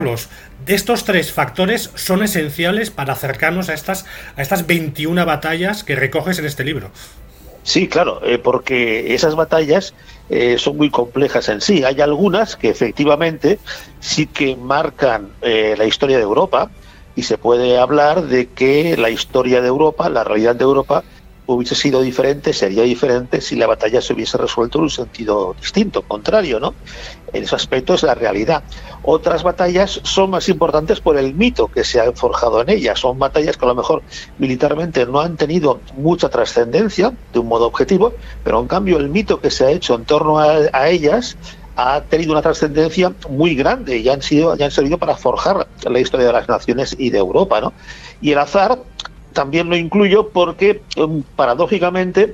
de estos tres factores son esenciales para acercarnos a estas 21 batallas que recoges en este libro. Sí, claro, porque esas batallas son muy complejas en sí. Hay algunas que efectivamente sí que marcan la historia de Europa, y se puede hablar de que la historia de Europa, la realidad de Europa, hubiese sido diferente, sería diferente si la batalla se hubiese resuelto en un sentido distinto, contrario, ¿no? En ese aspecto es la realidad. Otras batallas son más importantes por el mito que se ha forjado en ellas. Son batallas que a lo mejor militarmente no han tenido mucha trascendencia de un modo objetivo, pero en cambio el mito que se ha hecho en torno a ellas ha tenido una trascendencia muy grande y han servido para forjar la historia de las naciones y de Europa, ¿no? Y el azar también lo incluyo porque, paradójicamente,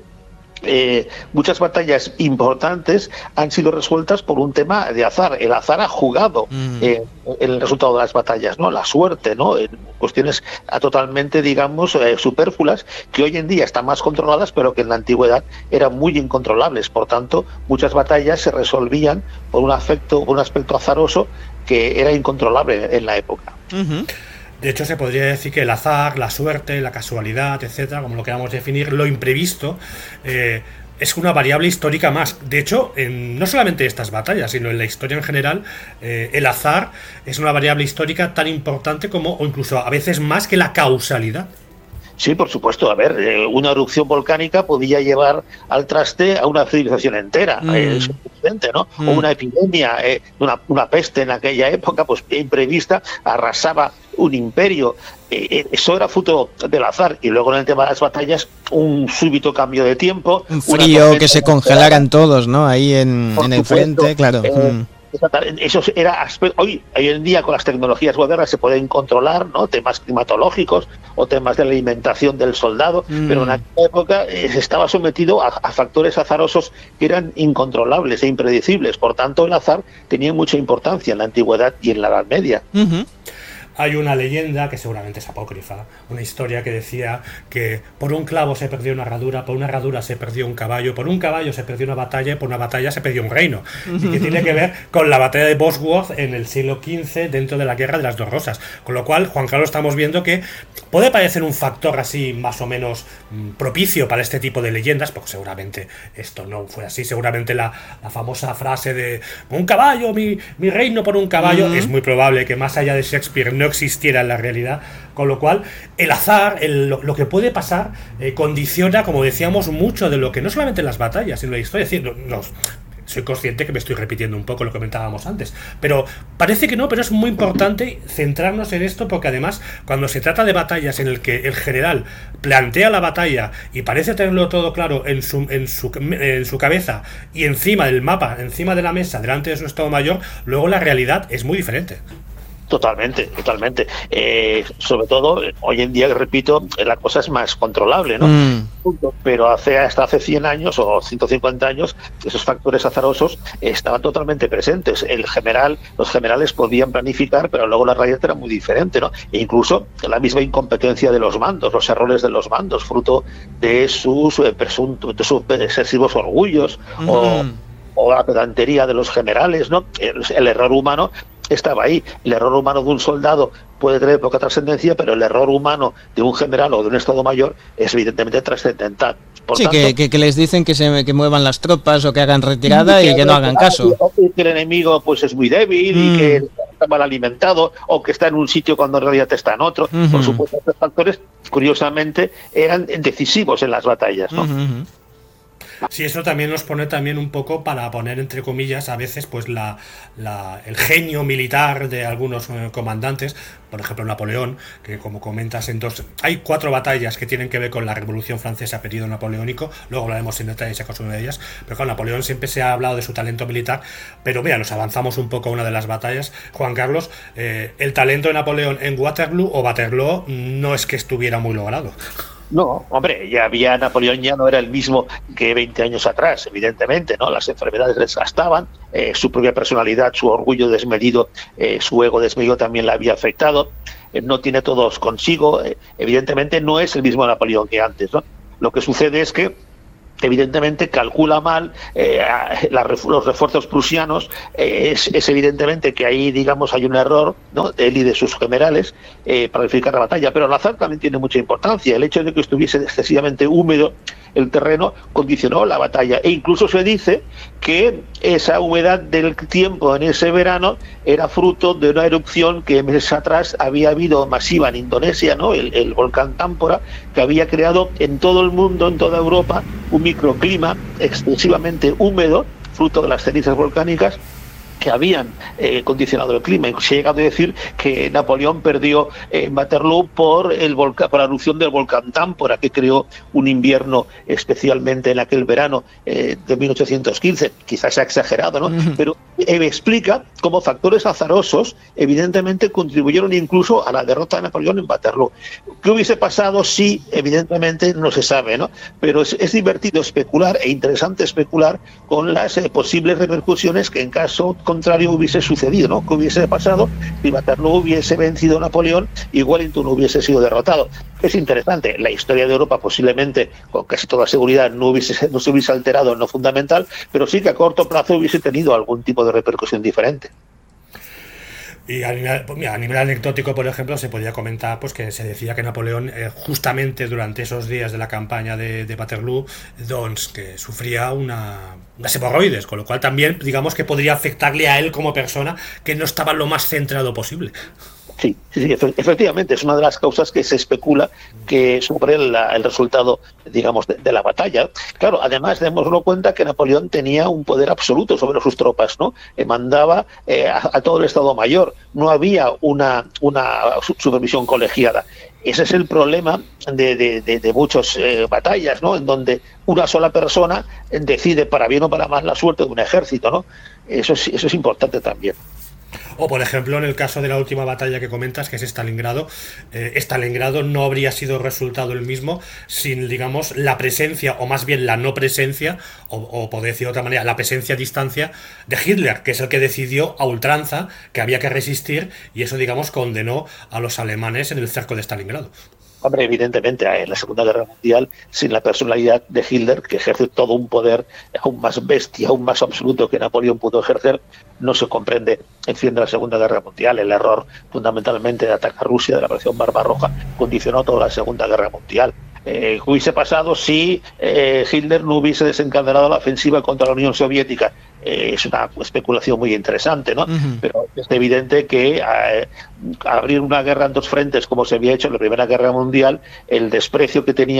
muchas batallas importantes han sido resueltas por un tema de azar. El azar ha jugado en el resultado de las batallas, ¿no? La suerte, ¿no? En cuestiones totalmente, digamos, superfluas, que hoy en día están más controladas, pero que en la antigüedad eran muy incontrolables. Por tanto, muchas batallas se resolvían por un aspecto azaroso que era incontrolable en la época. De hecho, se podría decir que el azar, la suerte, la casualidad, etcétera, como lo queramos definir, lo imprevisto, es una variable histórica más. De hecho, no solamente en estas batallas, sino en la historia en general, el azar es una variable histórica tan importante como, o incluso a veces más que la causalidad. Sí, por supuesto. A ver, una erupción volcánica podía llevar al traste a una civilización entera, es evidente, ¿no? O una epidemia, una peste en aquella época, pues imprevista, arrasaba un imperio. Eso era fruto del azar. Y luego en el tema de las batallas, un súbito cambio de tiempo. Un frío, que se congelaran todos, ¿no? Ahí en el frente, claro. Eso era hoy en día con las tecnologías modernas se pueden controlar, ¿no? Temas climatológicos o temas de la alimentación del soldado, pero en aquella época estaba sometido a factores azarosos que eran incontrolables e impredecibles. Por tanto, el azar tenía mucha importancia en la antigüedad y en la Edad Media. Hay una leyenda, que seguramente es apócrifa, una historia que decía que por un clavo se perdió una herradura, por una herradura se perdió un caballo se perdió una batalla, y por una batalla se perdió un reino. Y que tiene que ver con la batalla de Bosworth en el siglo XV, dentro de la Guerra de las Dos Rosas. Con lo cual, Juan Carlos, estamos viendo que puede parecer un factor así más o menos propicio para este tipo de leyendas, porque seguramente esto no fue así. Seguramente la famosa frase de un caballo, mi reino por un caballo, es muy probable que más allá de Shakespeare no existiera en la realidad, con lo cual el azar, lo que puede pasar, condiciona, como decíamos, mucho de lo que no solamente en las batallas, sino en la historia. Es decir, soy consciente que me estoy repitiendo un poco lo que comentábamos antes, pero parece que no, pero es muy importante centrarnos en esto, porque además cuando se trata de batallas en el que el general plantea la batalla y parece tenerlo todo claro en su cabeza y encima del mapa, encima de la mesa, delante de su estado mayor, luego la realidad es muy diferente. Totalmente. Sobre todo, hoy en día, repito, la cosa es más controlable, ¿no? Pero hasta hace 100 años o 150 años, esos factores azarosos estaban totalmente presentes. Los generales podían planificar, pero luego la realidad era muy diferente, ¿no? E incluso la misma incompetencia de los mandos, los errores de los mandos, fruto de sus excesivos orgullos o la pedantería de los generales, ¿no? El error humano estaba ahí. El error humano de un soldado puede tener poca trascendencia, pero el error humano de un general o de un estado mayor es evidentemente trascendental. Por tanto, que les dicen que muevan las tropas o que hagan retirada y que no hagan caso. Que el enemigo pues es muy débil y que está mal alimentado o que está en un sitio cuando en realidad está en otro. Por supuesto, estos factores, curiosamente, eran decisivos en las batallas, ¿no? Sí, eso también nos pone también un poco, para poner entre comillas, a veces pues el genio militar de algunos comandantes, por ejemplo Napoleón, que como comentas, hay 4 batallas que tienen que ver con la Revolución Francesa, periodo napoleónico, luego hablaremos en detalle si acaso una de ellas, pero con Napoleón siempre se ha hablado de su talento militar, pero mira, nos avanzamos un poco a una de las batallas, Juan Carlos, el talento de Napoleón en Waterloo o Waterloo no es que estuviera muy logrado. No, hombre, Napoleón ya no era el mismo que 20 años atrás, evidentemente, ¿no? Las enfermedades desgastaban, su propia personalidad, su orgullo desmedido, su ego desmedido también la había afectado, no tiene todos consigo, evidentemente no es el mismo Napoleón que antes, ¿no? Lo que sucede es que evidentemente calcula mal los refuerzos prusianos. Es evidentemente que ahí, digamos, hay un error, ¿no?, de él y de sus generales para planificar la batalla, pero el azar también tiene mucha importancia. El hecho de que estuviese excesivamente húmedo el terreno condicionó la batalla, e incluso se dice que esa humedad del tiempo en ese verano era fruto de una erupción que meses atrás había habido masiva en Indonesia, ¿no?, el volcán Támpora, que había creado en todo el mundo, en toda Europa, un microclima excesivamente húmedo, fruto de las cenizas volcánicas que habían condicionado el clima. Se ha llegado a decir que Napoleón perdió en Waterloo por la erupción del volcán Támpora, que creó un invierno especialmente en aquel verano de 1815. Quizás se ha exagerado, ¿no? Pero explica cómo factores azarosos evidentemente contribuyeron incluso a la derrota de Napoleón en Waterloo. ¿Qué hubiese pasado? Sí, evidentemente no se sabe, ¿no? Pero es divertido especular e interesante especular con las posibles repercusiones que en caso contrario hubiese sucedido, ¿no? ¿Qué hubiese pasado si Waterloo hubiese vencido a Napoleón y Wellington hubiese sido derrotado? Es interesante. La historia de Europa posiblemente, con casi toda seguridad, no se hubiese alterado en lo fundamental, pero sí que a corto plazo hubiese tenido algún tipo de repercusión diferente. Y a nivel anecdótico, por ejemplo, se podía comentar pues que se decía que Napoleón, justamente durante esos días de la campaña de Waterloo, doncs, que sufría unas hemorroides, con lo cual también, digamos, que podría afectarle a él como persona, que no estaba lo más centrado posible. Sí, efectivamente, es una de las causas que se especula que sobre el resultado, digamos, de la batalla. Claro, además, démoslo cuenta que Napoleón tenía un poder absoluto sobre sus tropas, ¿no? Mandaba a todo el Estado Mayor, no había una supervisión colegiada. Ese es el problema de muchas batallas, ¿no?, en donde una sola persona decide para bien o para mal la suerte de un ejército, ¿no? Eso es importante también. O, por ejemplo, en el caso de la última batalla que comentas, que es Stalingrado, Stalingrado no habría sido resultado el mismo sin, digamos, la presencia, o más bien la no presencia, o por decir de otra manera, la presencia a distancia de Hitler, que es el que decidió a ultranza que había que resistir, y eso, digamos, condenó a los alemanes en el cerco de Stalingrado. Hombre, evidentemente, en la Segunda Guerra Mundial, sin la personalidad de Hitler, que ejerce todo un poder aún más bestia, aún más absoluto que Napoleón pudo ejercer, no se comprende el fin de la Segunda Guerra Mundial. El error, fundamentalmente, de atacar a Rusia, de la Operación Barbarroja, condicionó toda la Segunda Guerra Mundial. Hubiese pasado si Hitler no hubiese desencadenado la ofensiva contra la Unión Soviética. Es una especulación muy interesante, ¿no? Pero es evidente que abrir una guerra en dos frentes, como se había hecho en la Primera Guerra Mundial, el desprecio que tenía